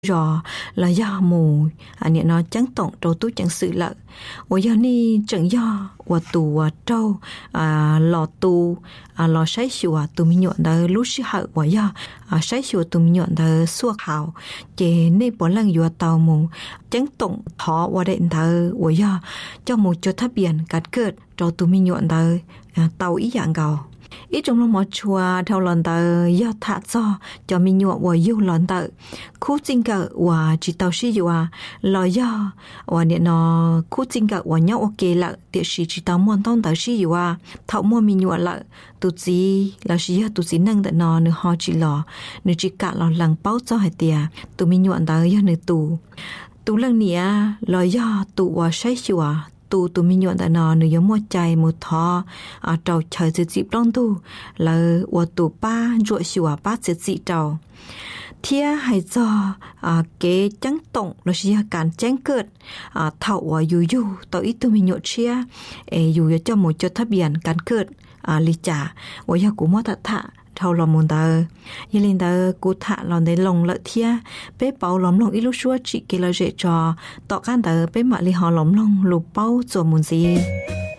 rồi là do mù anh nhớ nó chẳng tổng trâu tú chẳng sự lợ ở giờ ni chẳng do ở tù trâu lò tù lò sấy sủa tù mi nhọn đó lúc xưa hậu ở giờ sấy sủa tù mi nhọn đó suốt hậu chỉ nên bỏ lần vừa tàu mù chẳng tổng thọ ở đây thờ ở giờ cho một chỗ tháp biển cắt cợt trâu tù mi nhọn đó tàu ý dạng gạo ít trong lòng một chùa theo lần tờ do thả cho mình nhọ và yêu lần tờ khu chính cờ và chỉ tàu sĩ dùa lo do và điện nó khu chính cờ và nhau ok là địa sĩ chỉ tàu muốn tông tờ sĩ dùa thọ mua mình nhọ là tụt gì là sĩ tụt gì năng tận nó nữa họ chỉ lo nữa chỉ cả lo lằng bao cho hai tia tụi mình nhọ tờ do nữa tụ lần nia lo do tụ và say chùa tụ mình nhọn tại nó nếu giống một chai một thọ trâu chờ sự dịp đông tu là của tụ ba ruột sủa ba sự dị trâu thia hay do cái trắng tổng nó sẽ cản trắng cợt thầu dù tao ít tụ mình nhọn chia dù cho một chỗ tháp biển cản cợt lì trả của nhà của mua thạ thâu lòng muốn tờ như lên tờ cụ thạ lòng để lòng lợi thia bé bao lòng lòng ít lúc xưa chị kia là dễ trò tọ can tờ bé mà li họ lòng lòng lục bao rồi muốn gì